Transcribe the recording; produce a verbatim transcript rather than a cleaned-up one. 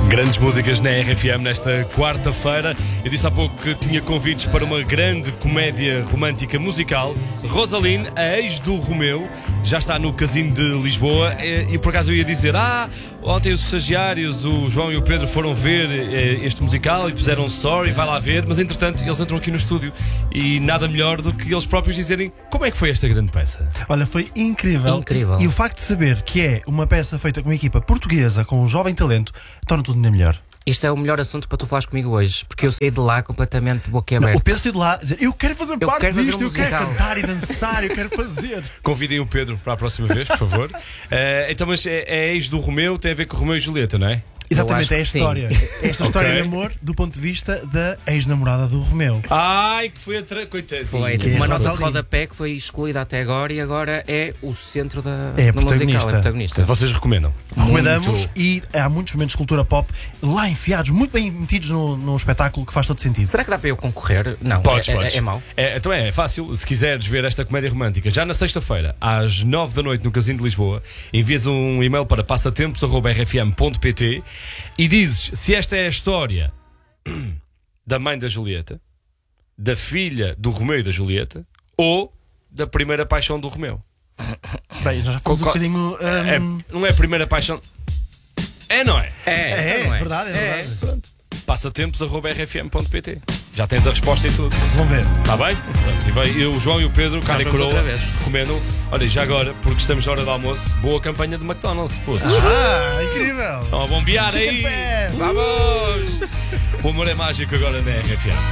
Grandes músicas na R F M nesta quarta-feira. Eu disse há pouco que tinha convites para uma grande comédia romântica musical. Rosaline, a ex do Romeu, já está no Casino de Lisboa. E, e por acaso eu ia dizer: Ah, ontem os estagiários, o João e o Pedro, foram ver eh, este musical e puseram um story, vai lá ver. Mas entretanto eles entram aqui no estúdio e nada melhor do que eles próprios dizerem como é que foi esta grande peça. Olha, foi incrível. Incrível. E o facto de saber que é uma peça feita com uma equipa portuguesa, com um jovem talento, torna tudo ainda melhor. Isto é o melhor assunto para tu falares comigo hoje, porque eu saí de lá completamente de boca Não, aberta. o Pedro saiu de lá dizer: Eu quero fazer Eu parte quero fazer disto, um eu quero musical. cantar e dançar, eu quero fazer. Convidem o Pedro para a próxima vez, por favor. Eh, então, mas é, é ex do Romeu, tem a ver com o Romeu e Julieta, não é? Exatamente, acho é a que sim. história. Esta história Ok. de amor do ponto de vista da ex-namorada do Romeu. Ai, que foi a tra... coitadinho. Foi tipo É uma a nota de Rosalie. rodapé que foi excluída até agora e agora é o centro da, É a do musical, protagonista. é a protagonista. Portanto, vocês recomendam? Recomendamos Muito. e há muitos momentos de cultura pop lá enfiados, muito bem metidos no, no espetáculo, que faz todo sentido. Será que dá para eu concorrer? Não, Podes, é, podes. é, é mau. É, então é, é fácil. Se quiseres ver esta comédia romântica, já na sexta-feira, às nove da noite, no Casino de Lisboa, envias um e-mail para passatempos arroba r f m ponto p t e dizes se esta é a história da mãe da Julieta, da filha do Romeu e da Julieta, ou da primeira paixão do Romeu. Bem, nós já fomos um Qual- bocadinho. É, hum, não é a primeira paixão. É, não é? É, É, então não é verdade, é verdade. Passatempos arroba r f m ponto p t. Já tens a resposta e tudo. Vamos ver. Está bem? Pronto, e vai, eu, o João e o Pedro, cara e vamos coroa, outra vez. recomendam. Olha, e já agora, porque estamos na hora do almoço, boa campanha de McDonald's, puto. Ah, incrível! Estão a bombear Chicken aí. Fest. Vamos! O amor é mágico agora na R F M.